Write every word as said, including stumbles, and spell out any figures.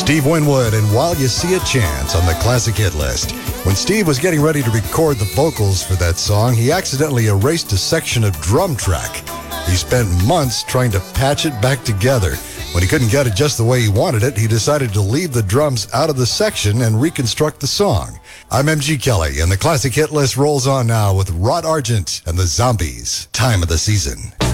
Steve Winwood and While You See a Chance on the Classic Hit List. When Steve was getting ready to record the vocals for that song, he accidentally erased a section of drum track. He spent months trying to patch it back together. When he couldn't get it just the way he wanted it, he decided to leave the drums out of the section and reconstruct the song. I'm M G Kelly, and the Classic Hit List rolls on now with Rod Argent and the Zombies. Time of the Season.